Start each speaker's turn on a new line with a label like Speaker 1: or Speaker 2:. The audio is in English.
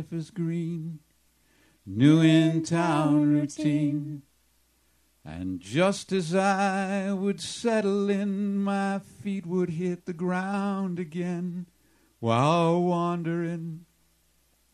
Speaker 1: is green, new in town routine. And just as I would settle in, my feet would hit the ground again, while wandering